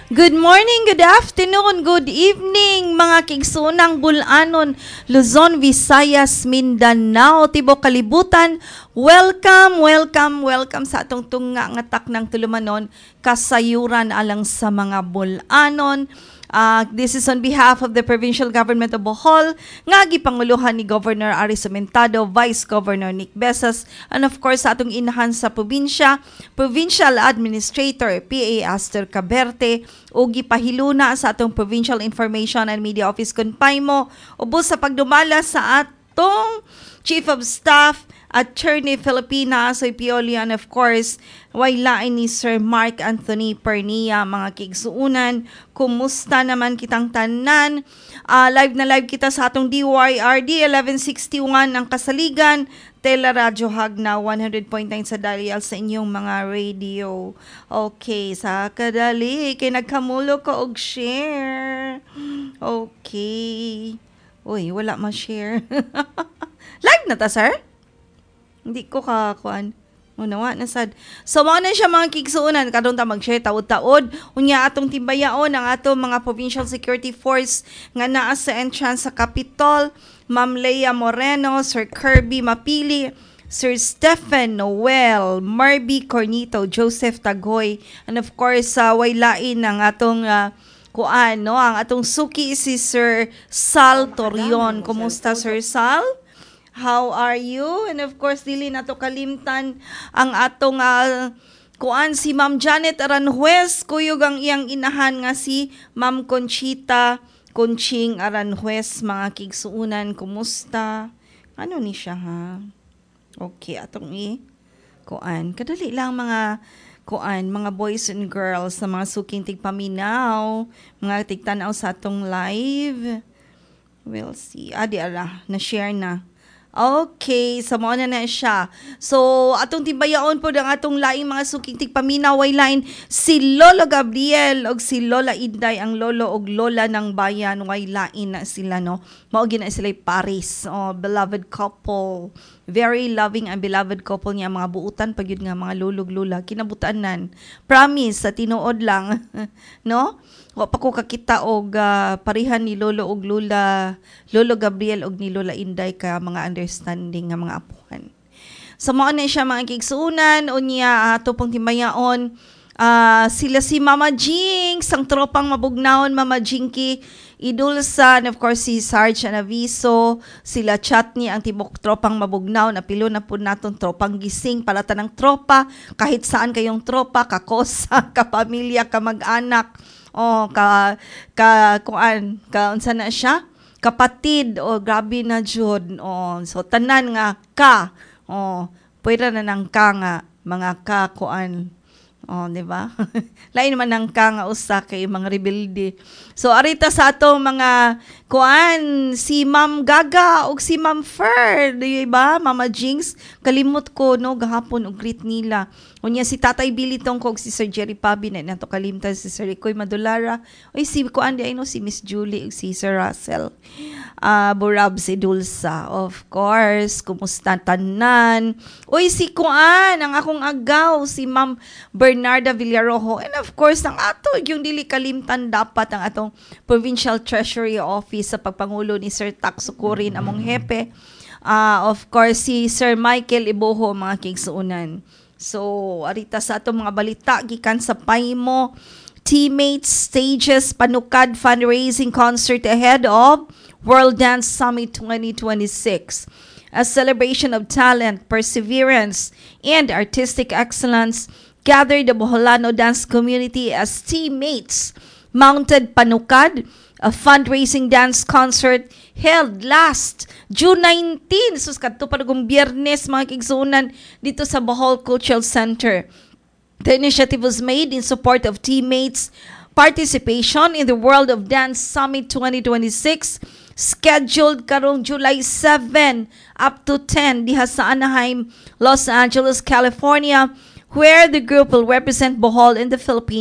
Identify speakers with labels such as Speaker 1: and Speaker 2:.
Speaker 1: Good morning, good afternoon, good evening, mga kigsunang Bulanon, Luzon, Visayas, Mindanao, Tibok Kalibutan. Welcome, welcome, welcome sa atong tunga nga tak ng tulumanon, kasayuran alang sa mga Bulanon. This is on behalf of the Provincial Government of Bohol, nga gipanguluhan ni Governor Ari Sumentado, Vice Governor Nick Besas, and of course sa atong inahan sa probinsya, Provincial Administrator PA Aster Caberte, o gipahiluna sa atong Provincial Information and Media Office Conpaimo, ubos sa pagdumala sa atong Chief of Staff, Attorney Filipina Asoy Pioli, and of course, waylain ni Sir Mark Anthony Pernia, mga kigsuunan. Kumusta naman kitang tanan? Live na live kita sa atong DYRD 1161 ng Kasaligan, Teleradyo Hagna 100.9 sa dial sa inyong mga radio. Okay, sa kadali, kay nagkamulo ko og share. Okay. Uy, wala ma-share. Live na ta, sir? Hindi ko kakuan. Unawa na sad. So, mga na siya mga kigsuunan. Kadong ta mag-share taod-taod. Unya atong timbayaon ang atong mga Provincial Security Force nga naa sa entrance sa Capitol. Ma'am Leia Moreno, Sir Kirby Mapili, Sir Stephen Noel, Marby Cornito, Joseph Tagoy, and of course, waylain ang atong kuan, no? Ang atong suki si Sir Sal Torion. Kumusta, Sir Sal? How are you? And of course, dili na to kalimtan ang atong kuan si Ma'am Janet Aranjuez, kuyog ang iyang inahan nga si Ma'am Conchita Conching Aranjuez, mga kigsuunan. Kumusta? Ano ni siya, ha? Okay, atong kuan. Kadali lang mga kuan, mga boys and girls sa mga suking tigpaminaw, mga tigtanaw sa atong live. We'll see. Di ala, na-share na. Okay, sa mo na siya. So, atong tibayaon po ang atong laing mga suking tigpaminaw, waylain si Lolo Gabriel o si Lola Inday, ang lolo o lola ng bayan, waylain na sila, no? Maugin na sila Paris, beloved couple. Very loving and beloved couple niya, mga buutan pag yun nga, mga lulog-lula, kinabutanan. Promise, sa tinuod lang, no? O pa ko kakita og parihan ni Lolo og Lula, Lolo Gabriel og ni Lola Inday ka mga understanding nga mga apuhan. So mao na siya mga kigsuunan unya ato pong timayaon sila si Mama Jinx, ang tropang mabugnaon Mama Jinky Idulsa, and of course si Sarge Anaviso, sila Chatney, ang tibok tropang mabugnaw, napilo na po naton tropang gising, palata ng tropa, kahit saan kayong tropa, kakosa, kapamilya, kamag-anak, unsa na siya? Kapatid, grabe na jud. So tanan nga pwede na nang ka nga mga di ba? Lain man ang ka nga usa kay mga rebelde. So arita sa atong mga si Ma'am Gaga ug si Ma'am Fer, di ba? Mama Jinx, kalimot ko no gahapon og greet nila. Unya si Tatay Billy Tongkog, si Sir Jerry Pabi na nato kalimtan, si Sir Ricoy Madulara, oy si si Miss Julie ug si Sir Russell. Burab si Dulsa, of course. Kumusta tanan? Uy, si ang akong agaw, si Ma'am Bernarda Villarojo. And of course, ang ato, yung dili kalimtan dapat ang atong Provincial Treasury Office sa pagpangulo ni Sir Tax Sukurin, among hepe. Of course, si Sir Michael Iboho, mga kigsuunan. So, arita sa atong mga balita, gikan sa Paimo, Teammates stages panukad fundraising concert ahead of World Dance Summit 2026. A celebration of talent, perseverance, and artistic excellence gathered the Boholano dance community as Teammates mounted panukad, a fundraising dance concert held last June 19. So, kadto pa nagong Biyernes, mga kigsuunan, dito sa Bohol Cultural Center. The initiative was made in support of Teammates' participation in the World of Dance Summit 2026, scheduled karong July 7 up to 10 diha sa Anaheim, Los Angeles, California, where the group will represent Bohol in the Philippines